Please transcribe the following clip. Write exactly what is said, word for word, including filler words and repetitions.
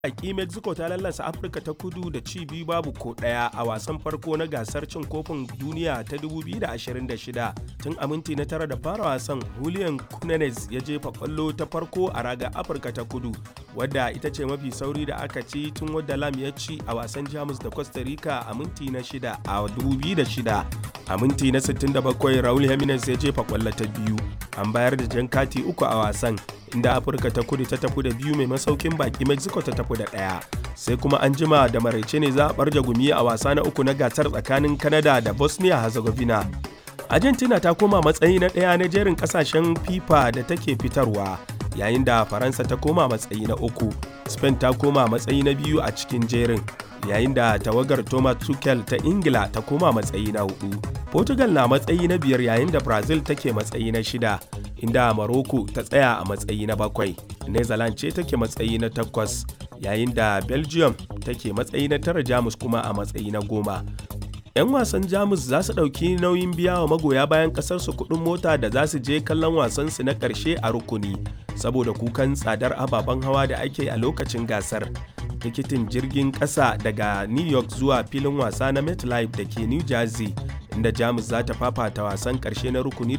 Baƙi Mexico ta lallasa Afirka ta Kudu da ci biyu babu ko ɗaya a wasan farko na gasar cin kofin duniya ta dubu biyu da ashirin da shida. Tun a minti na tara da fara wasan, Julian Quinones ya jefa ƙwallo ta farko a ragar Afirka ta Kudu, wadda ita ce mafi sauri da aka ci tun wadda Lam ya ci a wasan Jamus da Costa Rica a minti na shida a dubu biyu da shida. A minti na sittin da bakwai, Raul Jimenez ya jefa ƙwallo ta biyu. An bayar da jan kati uku a wasan, inda Afirka ta Kudu ta tafi da biyu mai masaukin baki Mexico ta tafi da ɗaya. Sai kuma an jima da maraice ne za a barja gumi a wasa na uku na gasar tsakanin Canada da Bosnia Herzegovina. Argentina ta koma matsayi na ɗaya na jerin ƙasashen FIFA da take fitarwa, yayin da Faransa ta koma matsayi na uku. Spain ta koma matsayi na biyu a cikin jerin, yayin da tawagar Thomas Tuchel ta Ingila ta koma matsayi na hudu. Portugal na matsayi na biyar, yayin da Brazil take matsayi na shida, inda Morocco ta tsaya a matsayi na bakwai. Netherlands ce take matsayi na takwas, yayin da Belgium take matsayi na tara, Jamus kuma a matsayi na goma. 'Yan wasan Jamus za su ɗauki nauyin biya wa magoya bayan ƙasarsu kuɗin mota da za su je kallon wasansu na ƙarshe a rukuni, saboda kukan tsadar ababen hawa da ake a lokacin gasar. Tikitin jirgin ƙasa daga New York zuwa filin wasa na MetLife da ke New Jersey, inda Jamus za ta fafata wasan ƙarshe na rukuni